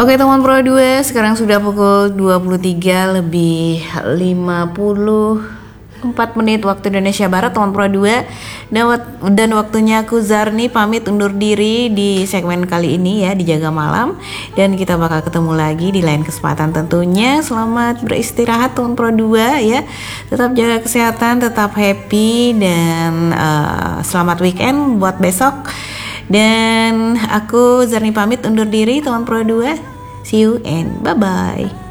Oke teman Pro 2, sekarang sudah pukul 23 lebih 54 menit waktu Indonesia Barat teman Pro 2. Dan waktunya aku Zarni pamit undur diri di segmen kali ini ya, di Jaga Malam. Dan kita bakal ketemu lagi di lain kesempatan tentunya. Selamat beristirahat teman Pro 2 ya. Tetap jaga kesehatan, tetap happy, dan selamat weekend buat besok. Dan aku Zarni pamit undur diri teman Pro 2. See you and bye-bye.